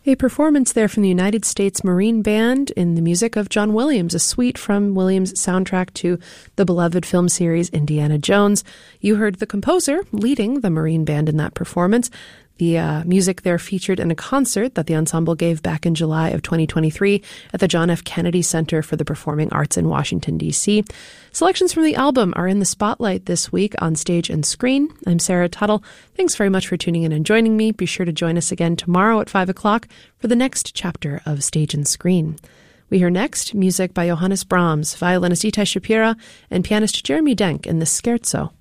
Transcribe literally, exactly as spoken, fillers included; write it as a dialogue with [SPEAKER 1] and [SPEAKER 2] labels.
[SPEAKER 1] A performance there from the United States Marine Band in the music of John Williams, a suite from Williams' soundtrack to the beloved film series Indiana Jones. You heard the composer leading the Marine Band in that performance. The uh, music there featured in a concert that the ensemble gave back in July of twenty twenty-three at the John F. Kennedy Center for the Performing Arts in Washington, D C Selections from the album are in the spotlight this week on Stage and Screen. I'm Sarah Tuttle. Thanks very much for tuning in and joining me. Be sure to join us again tomorrow at five o'clock for the next chapter of Stage and Screen. We hear next music by Johannes Brahms, violinist Itai Shapira, and pianist Jeremy Denk in the Scherzo.